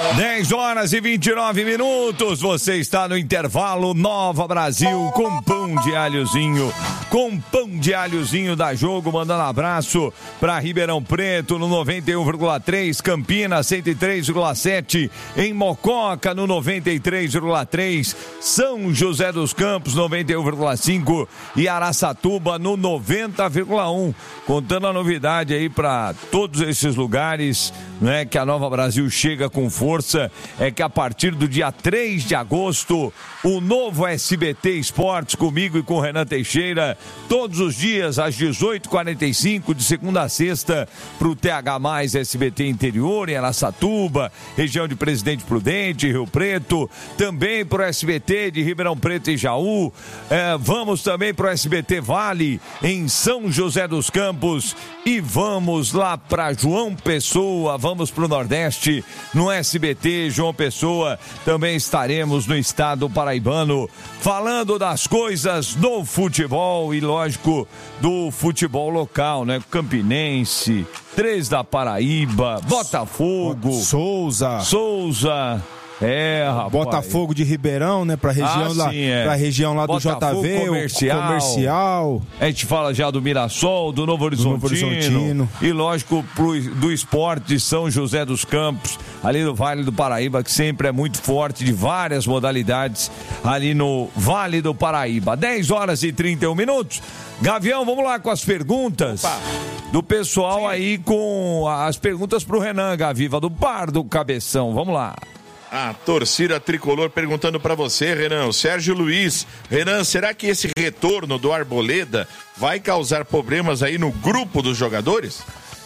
10h29. Você está no intervalo Nova Brasil com pão de alhozinho. Com pão de alhozinho da Jogo, mandando abraço para Ribeirão Preto no 91,3, Campinas 103,7, em Mococa no 93,3, São José dos Campos 91,5 e Araçatuba no 90,1. Contando a novidade aí para todos esses lugares, né, que a Nova Brasil chega com força, é que a partir do dia 3 de agosto, o novo SBT Esportes comigo e com o Renan Teixeira, todos os dias às 18h45, de segunda a sexta, para o TH+, SBT Interior, em Araçatuba, região de Presidente Prudente, Rio Preto, também para o SBT de Ribeirão Preto e Jaú, vamos também para o SBT Vale, em São José dos Campos, e vamos lá para João Pessoa, vamos para o Nordeste, no SBT João Pessoa, também estaremos no estado paraibano, falando das coisas do futebol e, lógico, do futebol local, né? Campinense, 3 da Paraíba, Botafogo, Souza. Rapaz. Botafogo de Ribeirão, né? Pra região pra região lá do Botafogo, JV, comercial. A gente fala já do Mirassol, do Novo Horizontino. E, lógico, do esporte de São José dos Campos, ali no Vale do Paraíba, que sempre é muito forte, de várias modalidades, ali no Vale do Paraíba. 10h31. Gavião, vamos lá com as perguntas. Opa. Do pessoal aí, com as perguntas pro Renan Gaviva, do Bar do Cabeção. Vamos lá. A torcida tricolor perguntando pra você, Renan, o Sérgio Luiz. Renan, será que esse retorno do Arboleda vai causar problemas aí no grupo dos jogadores?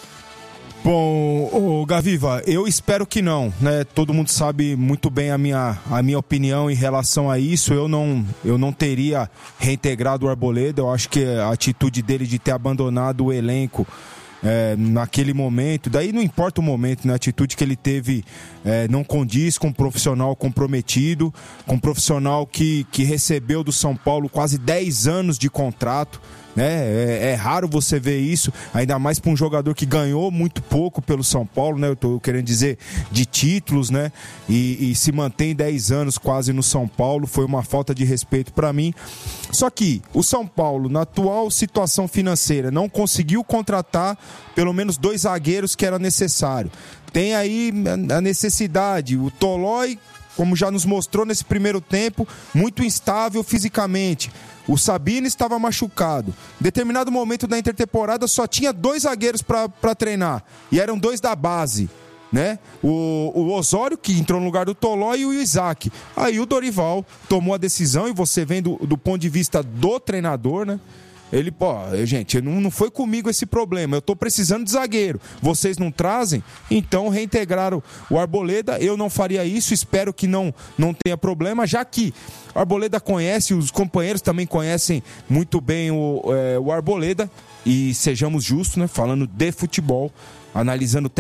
Bom, Gaviva, eu espero que não, né? Todo mundo sabe muito bem a minha opinião em relação a isso. Eu não teria reintegrado o Arboleda. Eu acho que a atitude dele de ter abandonado o elenco naquele momento, daí não importa o momento, né? A atitude que ele teve não condiz com um profissional comprometido, com um profissional que recebeu do São Paulo quase 10 anos de contrato, né? É raro você ver isso, ainda mais para um jogador que ganhou muito pouco pelo São Paulo, né? Eu tô querendo dizer de títulos, né? E se mantém 10 anos quase no São Paulo, foi uma falta de respeito para mim. Só que o São Paulo, na atual situação financeira, não conseguiu contratar pelo menos 2 zagueiros que era necessário. Tem aí a necessidade, o Tolói, como já nos mostrou nesse primeiro tempo, muito instável fisicamente. O Sabino estava machucado. Em determinado momento da intertemporada só tinha 2 zagueiros para treinar. E eram 2 da base, né? O Osório, que entrou no lugar do Toló, e o Isaac. Aí o Dorival tomou a decisão, e você vem do ponto de vista do treinador, né? Ele, gente, não foi comigo esse problema. Eu tô precisando de zagueiro. Vocês não trazem? Então reintegraram o Arboleda. Eu não faria isso, espero que não tenha problema, já que o Arboleda conhece, os companheiros também conhecem muito bem o Arboleda. E sejamos justos, né? Falando de futebol, analisando